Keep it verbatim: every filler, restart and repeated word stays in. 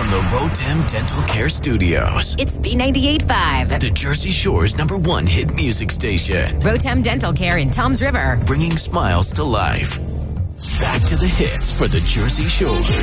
from the Rotem Dental Care Studios. It's B ninety-eight point five. The Jersey Shore's number one hit music station. Rotem Dental Care in Toms River. Bringing smiles to life. Back to the hits for the Jersey Shore.